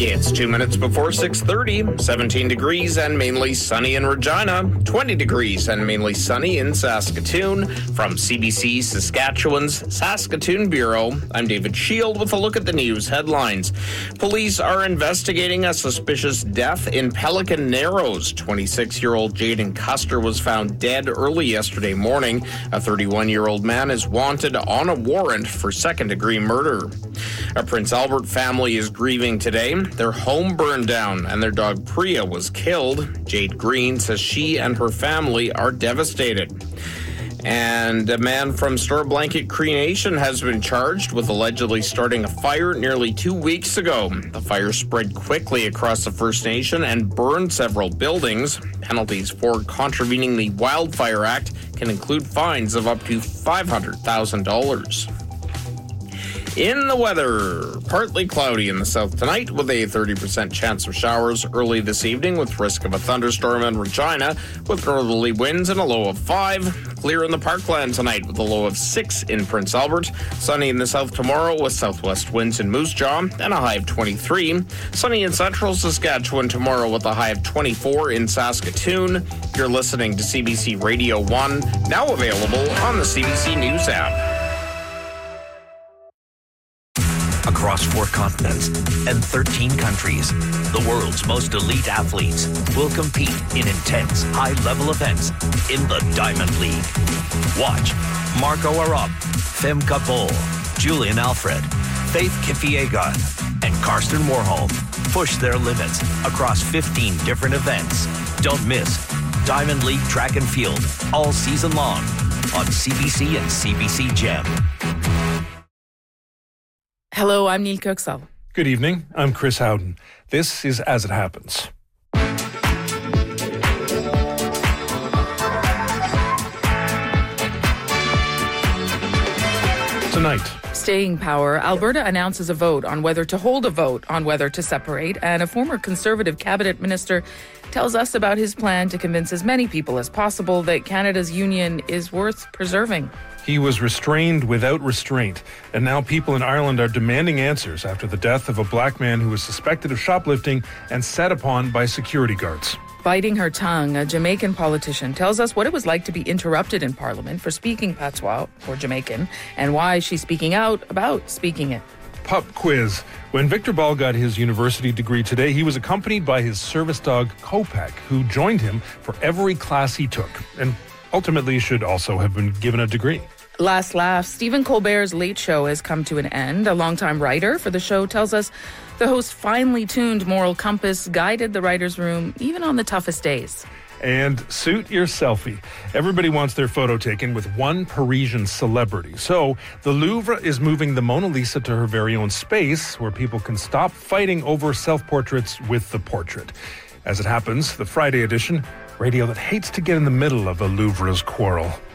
It's 2 minutes before 6:30, 17 degrees and mainly sunny in Regina, 20 degrees and mainly sunny in Saskatoon. From CBC Saskatchewan's Saskatoon Bureau, I'm David Shield with a look at the news headlines. Police are investigating a suspicious death in Pelican Narrows. 26-year-old Jaden Custer was found dead early yesterday morning. A 31-year-old man is wanted on a warrant for second-degree murder. A Prince Albert family is grieving today. Their home burned down and their dog Priya was killed. Jade Green says she and her family are devastated. And a man from Store Blanket Cree Nation has been charged with allegedly starting a fire nearly 2 weeks ago. The fire spread quickly across the First Nation and burned several buildings. Penalties for contravening the Wildfire Act can include fines of up to $500,000. In the weather, partly cloudy in the south tonight with a 30% chance of showers early this evening with risk of a thunderstorm in Regina with northerly winds and a low of 5. Clear in the Parkland tonight with a low of 6 in Prince Albert. Sunny in the south tomorrow with southwest winds in Moose Jaw and a high of 23. Sunny in central Saskatchewan tomorrow with a high of 24 in Saskatoon. You're listening to CBC Radio 1, now available on the CBC News app. Across 4 continents and 13 countries, the world's most elite athletes will compete in intense, high-level events in the Diamond League. Watch Marco Arop, Femke Bol, Julian Alfred, Faith Kipyegon, and Karsten Warholm push their limits across 15 different events. Don't miss Diamond League Track and Field all season long on CBC and CBC Gem. Hello, I'm Neil Kirksall. Good evening, I'm Chris Howden. This is As It Happens. Tonight. Staying power, Alberta announces a vote on whether to hold a vote on whether to separate, and a former Conservative cabinet minister tells us about his plan to convince as many people as possible that Canada's union is worth preserving. He was restrained without restraint, and now people in Ireland are demanding answers after the death of a black man who was suspected of shoplifting and set upon by security guards. Biting her tongue, a Jamaican politician tells us what it was like to be interrupted in Parliament for speaking Patois, or Jamaican, and why she's speaking out about speaking it. Pup quiz. When Victor Ball got his university degree today, he was accompanied by his service dog, Kopak, who joined him for every class he took, and ultimately should also have been given a degree. Last laugh, Stephen Colbert's Late Show has come to an end. A longtime writer for the show tells us the host's finely tuned moral compass guided the writer's room even on the toughest days. And suit your selfie. Everybody wants their photo taken with one Parisian celebrity. So the Louvre is moving the Mona Lisa to her very own space where people can stop fighting over self-portraits with the portrait. As it happens, the Friday edition, radio that hates to get in the middle of the Louvre's quarrel.